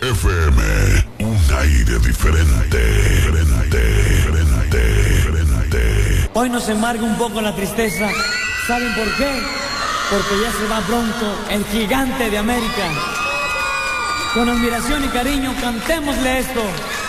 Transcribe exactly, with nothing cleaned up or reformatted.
F M, un aire diferente, diferente, diferente, diferente. Hoy nos embarga un poco la tristeza. ¿Saben por qué? Porque ya se va pronto el gigante de América. Con admiración y cariño, cantémosle esto.